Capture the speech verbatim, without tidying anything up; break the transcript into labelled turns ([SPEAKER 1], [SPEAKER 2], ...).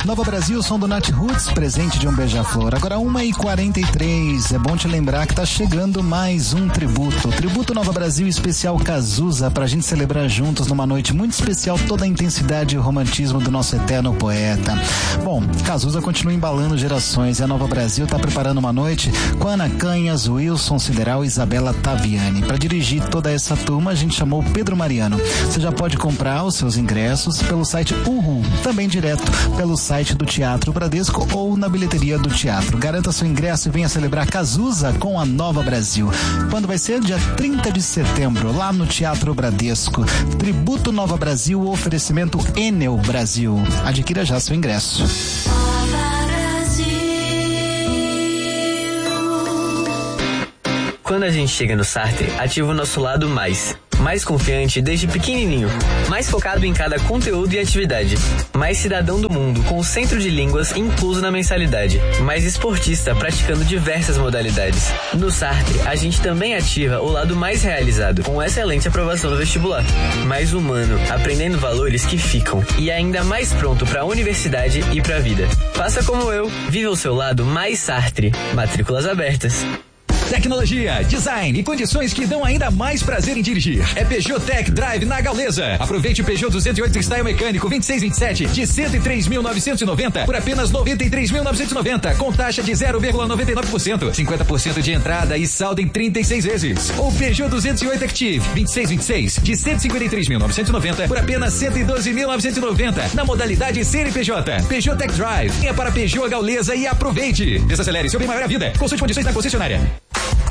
[SPEAKER 1] Nova Brasil, som do Nat Roots, presente de um beija-flor. Agora uma e quarenta e três. É bom te lembrar que tá chegando mais um tributo. Tributo Nova Brasil especial Cazuza, pra gente celebrar juntos numa noite muito especial toda a intensidade e o romantismo do nosso eterno poeta. Bom, Cazuza continua embalando gerações e a Nova Brasil tá preparando uma noite com Ana Canhas, Wilson Sideral e Isabela Taviani. Pra dirigir toda essa turma, a gente chamou Pedro Mariano. Você já pode comprar os seus ingressos pelo site Uhul, também direto pelo site do Teatro Bradesco ou na bilheteria do teatro. Garanta seu ingresso e venha celebrar Cazuza com a Nova Brasil. Quando vai ser? Dia trinta de setembro, lá no Teatro Bradesco. Tributo Nova Brasil, oferecimento Enel Brasil. Adquira já seu ingresso.
[SPEAKER 2] Quando a gente chega no Sartre, ativa o nosso lado mais. Mais confiante desde pequenininho. Mais focado em cada conteúdo e atividade. Mais cidadão do mundo, com o centro de línguas incluso na mensalidade. Mais esportista, praticando diversas modalidades. No Sartre, a gente também ativa o lado mais realizado, com excelente aprovação no vestibular. Mais humano, aprendendo valores que ficam. E ainda mais pronto para a universidade e para a vida. Faça como eu, viva o seu lado mais Sartre. Matrículas abertas.
[SPEAKER 3] Tecnologia, design e condições que dão ainda mais prazer em dirigir. É Peugeot Tech Drive na Gaules. Aproveite o Peugeot duzentos e oito Style Mecânico vinte e seis vinte e sete de cento e três mil novecentos e noventa por apenas noventa e três mil novecentos e noventa com taxa de zero vírgula noventa e nove por cento, cinquenta por cento de entrada e saldo em trinta e seis vezes. Ou Peugeot duzentos e oito Active vinte e seis vinte e seis de cento e cinquenta e três mil novecentos e noventa por apenas cento e doze mil novecentos e noventa na modalidade C N P J. Peugeot Tech Drive. Venha para Peugeot Gaules e aproveite. Desacelere seu bem maior a vida. Consulte condições na concessionária.